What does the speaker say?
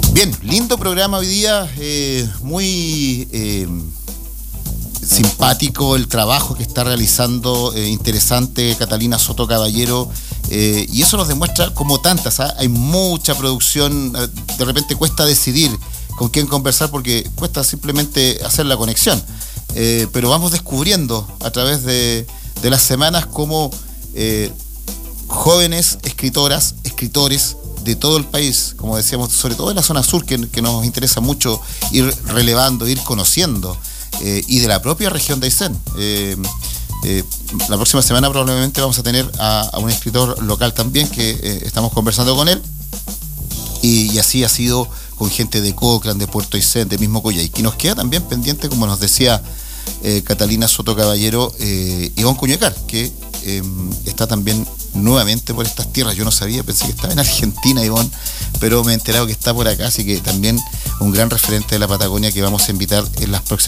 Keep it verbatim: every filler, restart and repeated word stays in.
Bien, lindo programa hoy día, eh, muy eh, simpático el trabajo que está realizando, eh, interesante Catalina Soto Caballero, eh, y eso nos demuestra como tantas, ¿ah? Hay mucha producción, de repente cuesta decidir con quién conversar porque cuesta simplemente hacer la conexión, eh, pero vamos descubriendo a través de, de las semanas cómo eh, jóvenes escritoras, escritores de todo el país, como decíamos, sobre todo en la zona sur, que, que nos interesa mucho ir relevando, ir conociendo, eh, y de la propia región de Aysén. Eh, eh, la próxima semana probablemente vamos a tener a, a un escritor local también, que eh, estamos conversando con él, y, y así ha sido con gente de Coclan, de Puerto Aysén, de mismo Coyhaique. Y nos queda también pendiente, como nos decía eh, Catalina Soto Caballero, eh, Ivonne Cuñecar, que eh, está también nuevamente por estas tierras. Yo no sabía, pensé que estaba en Argentina, Ivonne, pero me he enterado que está por acá, así que también un gran referente de la Patagonia que vamos a invitar en las próximas